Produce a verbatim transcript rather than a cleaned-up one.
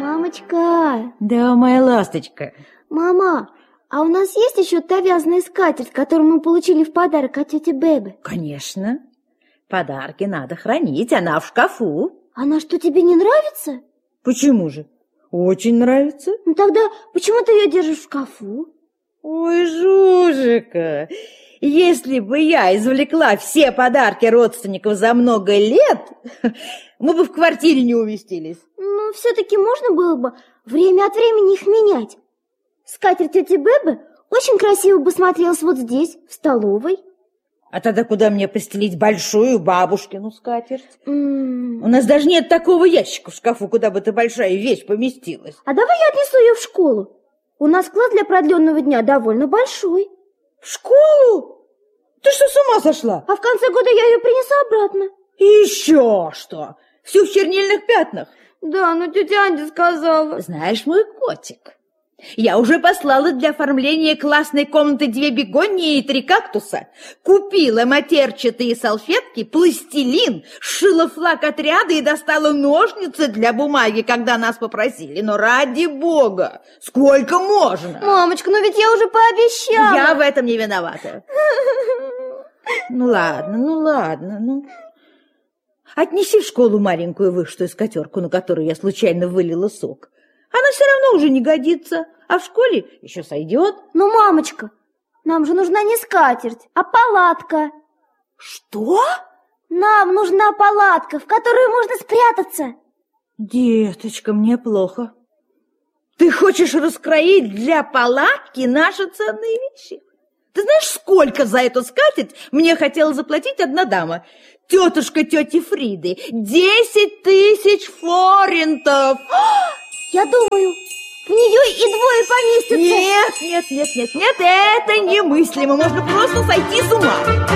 Мамочка! Да, моя ласточка. Мама, а у нас есть еще та вязаная скатерть, которую мы получили в подарок от тети Бебы? Конечно. Подарки надо хранить, она в шкафу. Она что, тебе не нравится? Почему же? Очень нравится. Ну тогда почему ты ее держишь в шкафу? Ой, Жужика, если бы я извлекла все подарки родственников за много лет, мы бы в квартире не уместились. Ну, все-таки можно было бы время от времени их менять. Скатерть тети Бебы очень красиво бы смотрелась вот здесь, в столовой. А тогда куда мне постелить большую бабушкину скатерть? Mm. У нас даже нет такого ящика в шкафу, куда бы эта большая вещь поместилась. А давай я отнесу ее в школу. У нас класс для продленного дня довольно большой. В школу? Ты что, с ума сошла? А в конце года я ее принесу обратно. И еще что? Всю в чернильных пятнах? Да, но тетя Анди сказала. Знаешь, мой котик, я уже послала для оформления классной комнаты две бегонии и три кактуса, купила матерчатые салфетки, пластилин, сшила флаг отряда и достала ножницы для бумаги, когда нас попросили. Но ради бога, сколько можно? Мамочка, но ведь я уже пообещала. Я в этом не виновата. Ну ладно, ну ладно, ну... Отнеси в школу маленькую вышитую скатерку, на которую я случайно вылила сок. Она все равно уже не годится, а в школе еще сойдет. Ну, мамочка, нам же нужна не скатерть, а палатка. Что? Нам нужна палатка, в которую можно спрятаться. Деточка, мне плохо. Ты хочешь раскроить для палатки наши ценные вещи? Ты знаешь, сколько за эту скатерть мне хотела заплатить одна дама? Тетушка тети Фриды. Десять тысяч форинтов. Я думаю, в нее и двое поместятся. Нет, нет, нет, нет, нет, это немыслимо. Можно просто сойти с ума.